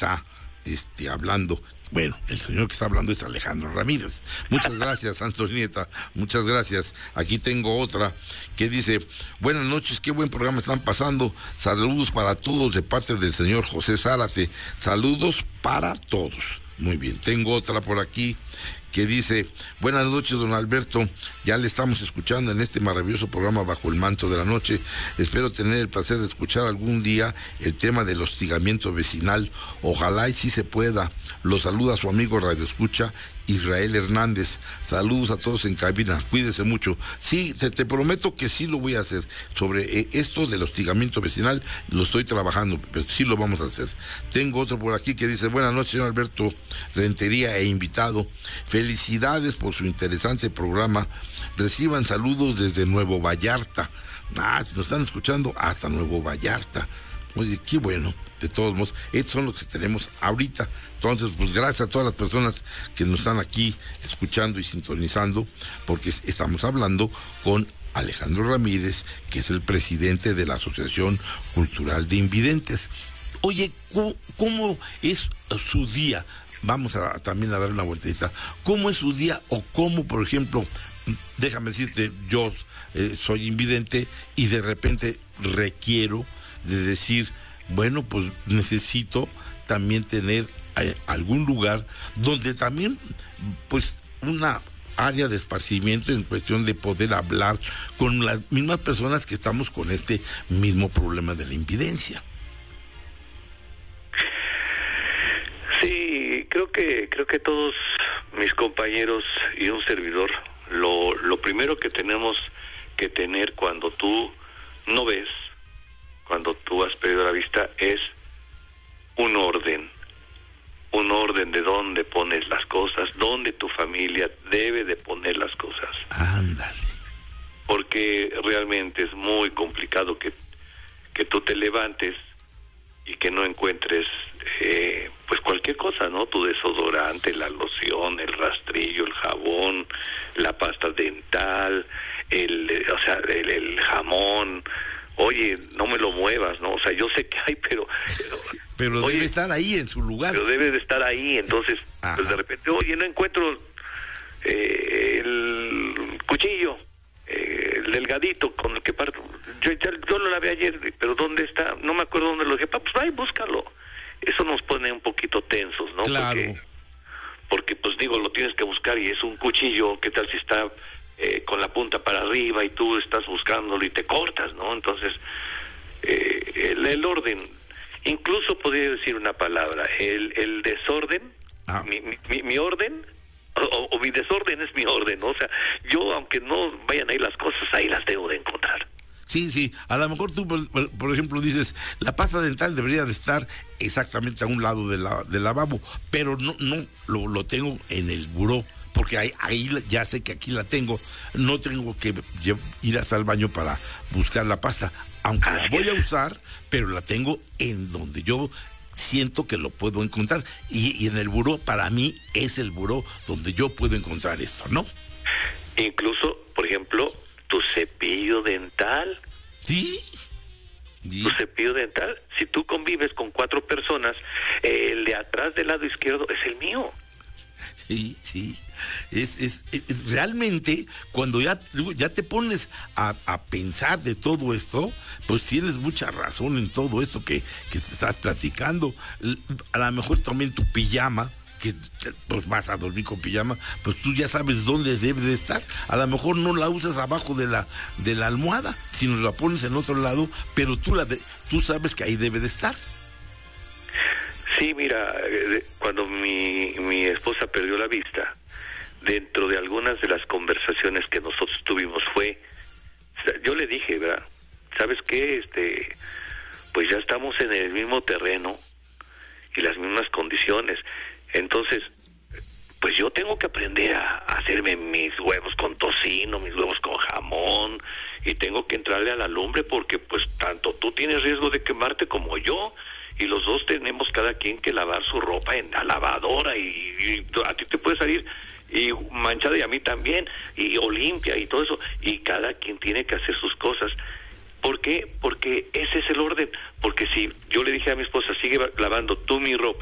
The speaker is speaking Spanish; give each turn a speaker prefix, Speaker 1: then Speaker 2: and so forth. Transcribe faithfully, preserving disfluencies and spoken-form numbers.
Speaker 1: está este, hablando. Bueno, el señor que está hablando es Alejandro Ramírez. Muchas gracias, Antonieta, muchas gracias. Aquí tengo otra que dice: buenas noches, qué buen programa están pasando. Saludos para todos de parte del señor José Zárate. Saludos para todos. Muy bien, tengo otra por aquí que dice: buenas noches, don Alberto, ya le estamos escuchando en este maravilloso programa Bajo el Manto de la Noche. Espero tener el placer de escuchar algún día el tema del hostigamiento vecinal. Ojalá y sí se pueda. Lo saluda su amigo Radio Escucha, Israel Hernández. Saludos a todos en cabina, cuídese mucho. Sí, te, te prometo que sí lo voy a hacer. Sobre eh, esto del hostigamiento vecinal, lo estoy trabajando, pero sí lo vamos a hacer. Tengo otro por aquí que dice: buenas noches, señor Alberto Rentería e invitado. Felicidades por su interesante programa. Reciban saludos desde Nuevo Vallarta. Ah, nos están escuchando hasta Nuevo Vallarta. Oye, qué bueno. De todos modos, estos son los que tenemos ahorita. Entonces, pues gracias a todas las personas que nos están aquí escuchando y sintonizando, porque estamos hablando con Alejandro Ramírez, que es el presidente de la Asociación Cultural de Invidentes. Oye, ¿cómo, cómo es su día? Vamos a también a dar una vueltita. ¿Cómo es su día o cómo, por ejemplo, déjame decirte, yo eh, soy invidente y de repente requiero de decir, bueno, pues necesito también tener eh, algún lugar donde también, pues, una área de esparcimiento en cuestión de poder hablar con las mismas personas que estamos con este mismo problema de la invidencia.
Speaker 2: Sí, creo que creo que todos mis compañeros y un servidor, lo, lo primero que tenemos que tener cuando tú no ves, cuando tú has perdido la vista, es un orden, un orden de dónde pones las cosas, dónde tu familia debe de poner las cosas.
Speaker 1: Ándale.
Speaker 2: Porque realmente es muy complicado que, que tú te levantes y que no encuentres eh, pues cualquier cosa, ¿no? Tu desodorante, la loción, el rastrillo, el jabón, la pasta dental, el, o sea, el, el jamón. Oye, no me lo muevas, ¿no? O sea, yo sé que hay, pero...
Speaker 1: Pero
Speaker 2: oye,
Speaker 1: debe estar ahí en su lugar.
Speaker 2: Pero debe de estar ahí, entonces, pues de repente, oye, no encuentro eh, el cuchillo, eh, el delgadito con el que parto. Yo, yo lo lavé ayer, pero ¿dónde está? No me acuerdo dónde lo dejé. Pues va y búscalo. Eso nos pone un poquito tensos, ¿no?
Speaker 1: Claro.
Speaker 2: Porque, porque, pues digo, lo tienes que buscar y es un cuchillo, ¿qué tal si está... Eh, con la punta para arriba y tú estás buscándolo y te cortas, ¿no? Entonces, eh, el, el orden, incluso podría decir una palabra, el, el desorden, ah. mi, mi, mi orden, o, o mi desorden es mi orden, ¿no? O sea, yo aunque no vayan ahí las cosas, ahí las debo de encontrar.
Speaker 1: Sí, sí, a lo mejor tú, por, por ejemplo, dices, la pasta dental debería de estar exactamente a un lado de la, del lavabo, pero no, no, lo, lo tengo en el buró. Porque ahí, ahí ya sé que aquí la tengo, no tengo que ir hasta el baño para buscar la pasta, aunque la voy a usar, pero la tengo en donde yo siento que lo puedo encontrar, y, y en el buró, para mí, es el buró donde yo puedo encontrar esto, ¿no?
Speaker 2: Incluso, por ejemplo, tu cepillo dental.
Speaker 1: ¿Sí? ¿Sí?
Speaker 2: Tu cepillo dental, si tú convives con cuatro personas, el de atrás del lado izquierdo es el mío.
Speaker 1: Sí, sí, es, es, es realmente cuando ya, ya te pones a, a pensar de todo esto, pues tienes mucha razón en todo esto que, que estás platicando. A lo mejor también tu pijama, que pues vas a dormir con pijama, pues tú ya sabes dónde debe de estar. A lo mejor no la usas abajo de la de la almohada, sino la pones en otro lado, pero tú la de, tú sabes que ahí debe de estar.
Speaker 2: Sí, mira, cuando mi, mi esposa perdió la vista, dentro de algunas de las conversaciones que nosotros tuvimos fue, yo le dije, ¿verdad? ¿Sabes qué? Este, pues ya estamos en el mismo terreno y las mismas condiciones. Entonces, pues yo tengo que aprender a, a hacerme mis huevos con tocino, mis huevos con jamón, y tengo que entrarle a la lumbre porque pues tanto tú tienes riesgo de quemarte como yo. Y los dos tenemos cada quien que lavar su ropa en la lavadora y, y a ti te puede salir y manchada y a mí también y o limpia y todo eso, y cada quien tiene que hacer sus cosas. ¿Por qué? Porque ese es el orden. Porque si yo le dije a mi esposa, sigue lavando tú mi ropa